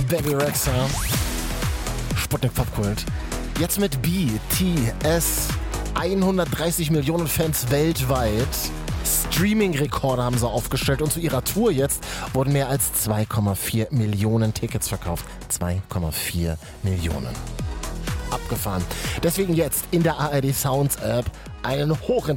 Baby Rexha. Sputnik Popkult. Jetzt mit BTS. 130 Millionen Fans weltweit. Streaming-Rekorde haben sie aufgestellt und zu ihrer Tour jetzt wurden mehr als 2,4 Millionen Tickets verkauft. 2,4 Millionen. Abgefahren. Deswegen jetzt in der ARD Sounds App einen hochinteressanten